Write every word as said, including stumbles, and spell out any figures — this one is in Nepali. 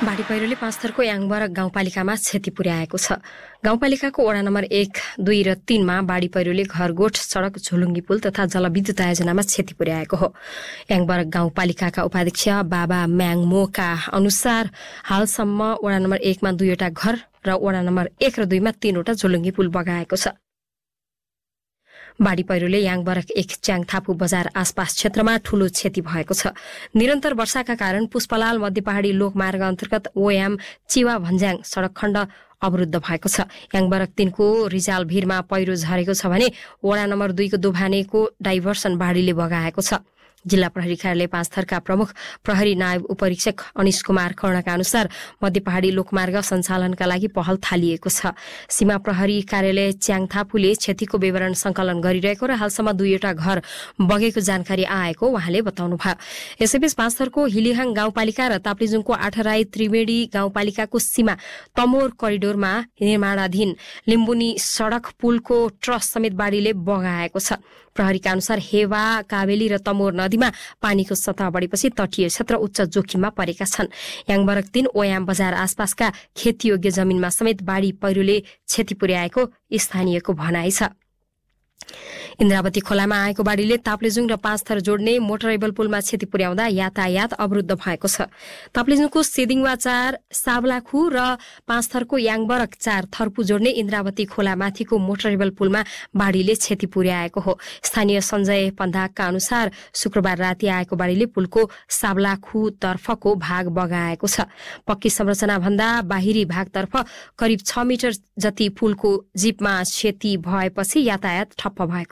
बाढी पहिरोले पाँचथरको याङबरक गाउँपालिकामा क्षति पुर्याएको छ। गाउँपालिकाको वडा नम्बर एक, दुई र तीनमा बाढी पहिरोले घरगोठ, सडक, झोलुङ्गी पुल तथा जलविद्युत आयोजनामा क्षति पुर्याएको हो। याङबरक गाउँपालिकाका उपाध्यक्ष बाबा म्याङमोका अनुसार हालसम्म वडा नम्बर एकमा दुईवटा घर र वडा नम्बर एक र दुईमा तीनवटा झोलुङ्गी पुल बगाएको छ। बाढी पहिरोले याङबरक एक च्याङथापु बजार आसपास क्षेत्रमा ठूलो क्षति भएको छ। निरन्तर वर्षाका कारण पुष्पलाल मध्य पहाडी लोकमार्ग अन्तर्गत ओयाम चिवा भन्ज्याङ सड़क खण्ड अवरुद्ध भएको छ। याङबरक तीनको रिजाल भिरमा पहिरो झरेको छ भने वडा नम्बर दुईको दोभानेको डाइभर्सन बाढीले बगाएको छ। जिल्ला प्रहरी कार्यालय पाँचथरका प्रमुख प्रहरी नायब उपरीक्षक अनिश कुमार कर्णका अनुसार मध्य पहाडी लोकमार्ग सञ्चालनका लागि पहल थालिएको छ। सीमा प्रहरी कार्यालय च्याङथापुले क्षतिको विवरण संकलन गरिरहेको र हालसम्म दुईवटा घर बगेको जानकारी आएको उहाँले बताउनुभयो। यसैबीच पाँचथरको हिलिहाङ गाउँपालिका र ताप्लेजुङको आठराई त्रिवेणी गाउँपालिकाको सीमा तमोर करिडोरमा निर्माणाधीन लिम्बुनी सड़क पुलको ट्रस समेत बाढीले बगाएको छ। प्रहरीका अनुसार हेवा, काबेली र तमोर नदीमा पानीको सतह बढेपछि तटीय क्षेत्र उच्च जोखिममा परेका छन्। याङबरक तीन ओयाम बजार आसपासका खेतीयोग्य जमिनमा समेत बाढी पहिरोले क्षति पुर्याएको स्थानीयको भनाइ छ। इन्द्रावती खोलामा आएको बाढीले ताप्लेजुङ र पाँचथर जोड्ने मोटरेबल पुलमा क्षति पुर्याउँदा यातायात अवरुद्ध भएको छ। ताप्लेजुङको सेदिङवा चार, साबलाखु र पाँचथरको याङबरक चार थर्पु जोड्ने इन्द्रावती खोलामाथिको मोटरेबल पुलमा बाढीले क्षति पुर्याएको हो। स्थानीय सञ्जय पन्धाकका अनुसार शुक्रबार राति आएको बाढीले पुलको साबलाखु तर्फको भाग बगाएको छ। पक्की संरचना भन्दा बाहिरी भागतर्फ करिब छ मिटर जति पुलको जीपमा क्षति भएपछि यातायात ठप्प भएको